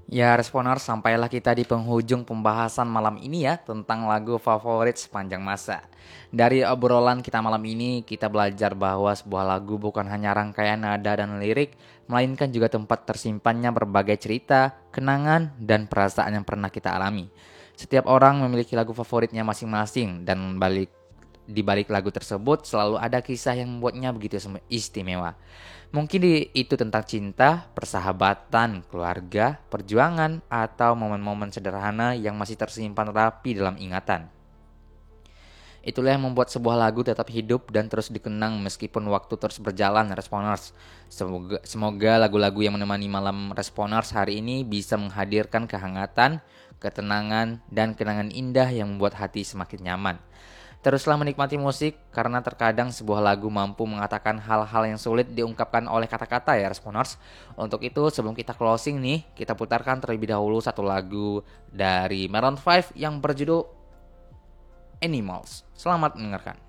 Ya, Responers, sampailah kita di penghujung pembahasan malam ini ya tentang lagu favorit sepanjang masa. Dari obrolan kita malam ini, kita belajar bahwa sebuah lagu bukan hanya rangkaian nada dan lirik, melainkan juga tempat tersimpannya berbagai cerita, kenangan, dan perasaan yang pernah kita alami. Setiap orang memiliki lagu favoritnya masing-masing dan di balik lagu tersebut selalu ada kisah yang membuatnya begitu istimewa. Mungkin itu tentang cinta, persahabatan, keluarga, perjuangan, atau momen-momen sederhana yang masih tersimpan rapi dalam ingatan. Itulah yang membuat sebuah lagu tetap hidup dan terus dikenang meskipun waktu terus berjalan, Responers. Semoga lagu-lagu yang menemani malam Responers hari ini bisa menghadirkan kehangatan, ketenangan, dan kenangan indah yang membuat hati semakin nyaman. Teruslah menikmati musik karena terkadang sebuah lagu mampu mengatakan hal-hal yang sulit diungkapkan oleh kata-kata ya, Responers. Untuk itu sebelum kita closing nih, kita putarkan terlebih dahulu satu lagu dari Maroon 5 yang berjudul Animals. Selamat mendengarkan.